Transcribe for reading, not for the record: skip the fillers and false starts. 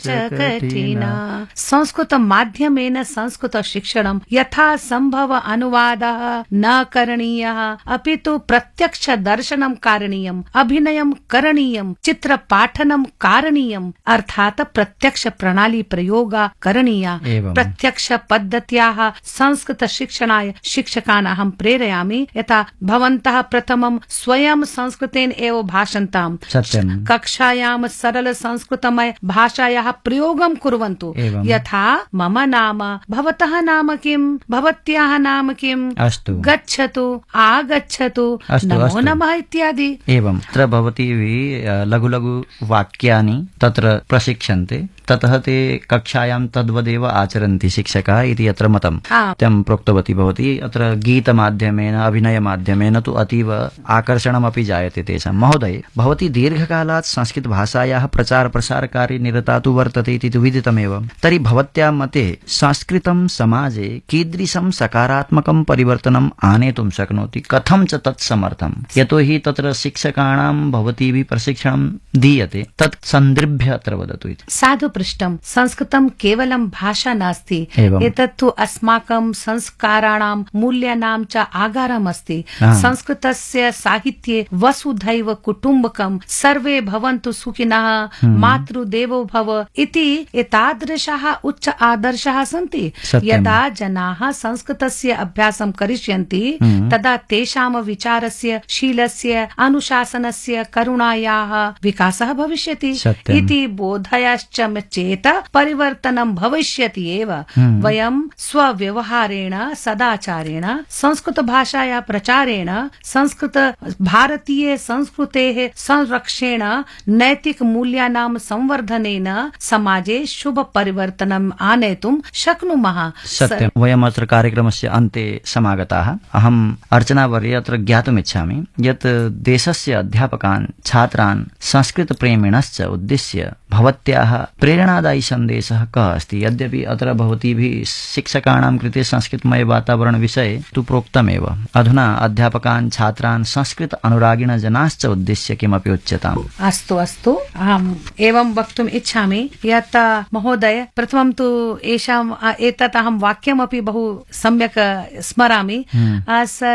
कठिना। संस्कृत माध्यमेन संस्कृत शिक्षणं यथा संभव अनुवादः न करणीयः, अपि तु प्रत्यक्ष दर्शनं कारणीयम्, अभिनयं करणीयं, चित्रपाठनं कारणीयम्, अर्थात् प्रत्यक्ष प्रणाली प्रयोगा करणीया। प्रत्यक्ष पद्धत्याः संस्कृत शिक्षणाय शिक्षकान् अहं प्रेरयामि, यथा भवन्तः प्रथमं स्वयं संस्कृतेन एव भाषन्ताम्, कक्षायां सरल संस्कृतमय भाषायाः प्रयोगं कुर्वन्तु। यथा मम नाम, भवतः नाम किम्, भवत्याः नाम किम्, गच्छतु, आगच्छतु, नमो नमः इत्यादि। एवं तत्र भवतीभिः लघु लघु वाक्यानि तत्र प्रशिक्षन्ते, ततः ते कक्षायां तद्वदेव आचरन्ति शिक्षकाः इति अत्र मतम् त्यं प्रोक्तवती भवती। अत्र गीतमाध्यमेन अभिनयमाध्यमेन तु अतीव आकर्षणमपि जायते तेषां। महोदय, भवती दीर्घकालात् संस्कृतभाषायाः प्रचार प्रसारकार्ये निरता तु वर्तते इति तु विदितमेव। तर्हि भवत्याः मते संस्कृतं समाजे कीदृशं सकारात्मकं परिवर्तनम् आनेतुं शक्नोति, कथं च तत् समर्थम्? यतोहि तत्र शिक्षकाणां भवतीभिः प्रशिक्षणं दीयते, तत् सन्दृभ्य अत्र वदतु इति। साधु पृष्टम्। संस्कृतं केवलं भाषा नास्ति, एतत्तु अस्माकं संस्काराणां मूल्यानां च आगारम् अस्ति। संस्कृतस्य साहित्ये वसुधैव कुटुम्बकम्, सर्वे भवन्तु सुखिनः, मातृदेवो भव इति एतादृशाः उच्च आदर्शाः सन्ति। यदा जनाः संस्कृतस्य अभ्यासं करिष्यन्ति तदा तेषां विचारस्य, शीलस्य, अनुशासनस्य, करुणायाः विकासः भविष्यति इति बोधयाश्च चेत परिवर्तनं भविष्यति एव। वयं स्वव्यवहारेण, सदाचारेण, संस्कृत भाषायाः प्रचारेण, संस्कृत भारतीय संस्कृतेः संरक्षणेन, नैतिक मूल्यानां संवर्धनेन समाजे शुभ परिवर्तनम् आनेतुं शक्नुमः। सत्यं। वयम् अत्र कार्यक्रमस्य अन्ते समागताः। अहम् अर्चनावर्ये अत्र ज्ञातुमिच्छामि यत् देशस्य अध्यापकान्, छात्रान् संस्कृतप्रेमिणश्च उद्दिश्य भवत्याः प्रेरणादायी सन्देशः कः अस्ति? यद्यपि अत्र भवतीभिः शिक्षकाणां कृते संस्कृतमय वातावरण विषये तु प्रोक्तमेव, अधुना अध्यापकान्, छात्रान्, संस्कृत अनुरागिण जनाश्च उद्दिश्य किमपि उच्यताम्। अस्तु अस्तु, अहम् एवं वक्तुम् इच्छामि यत् महोदय, प्रथमं तु एतत् अहं वाक्यमपि बहु सम्यक् स्मरामि।